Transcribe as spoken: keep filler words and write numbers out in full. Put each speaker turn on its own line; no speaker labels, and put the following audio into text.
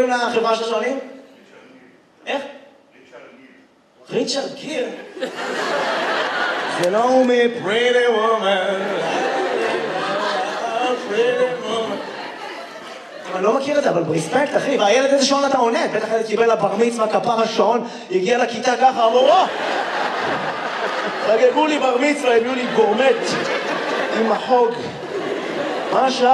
קוראים לחברה של השואלים? איך? ריצ'רד גיר. זה לא הוא מ-Pretty Woman. Pretty Woman. אני לא מכיר את זה, אבל ברספקט, אחי. והילד איזה שעון אתה עונה? בטח קיבל לבר מצווה, כפר השעון, הגיע לכיתה ככה, אמרו, או! חגגו לי בר מצווה, הביאו לי גורמט עם החוג. מה השעה?